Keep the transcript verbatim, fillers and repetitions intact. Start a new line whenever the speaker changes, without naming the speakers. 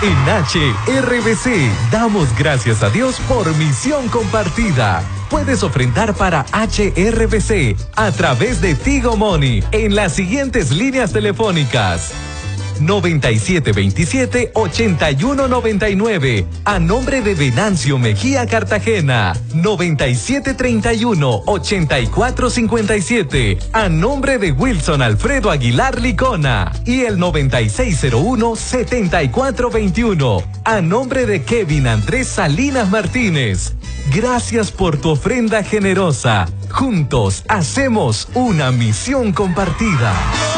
En H R B C damos gracias a Dios por misión compartida. Puedes ofrendar para H R B C a través de Tigo Money en las siguientes líneas telefónicas. noventa y siete veintisiete, ochenta y uno noventa y nueve, a nombre de Venancio Mejía Cartagena. noventa y siete treinta y uno, ochenta y cuatro cincuenta y siete, a nombre de Wilson Alfredo Aguilar Licona. Y el noventa y seis cero uno, setenta y cuatro veintiuno, a nombre de Kevin Andrés Salinas Martínez. Gracias por tu ofrenda generosa. Juntos hacemos una misión compartida.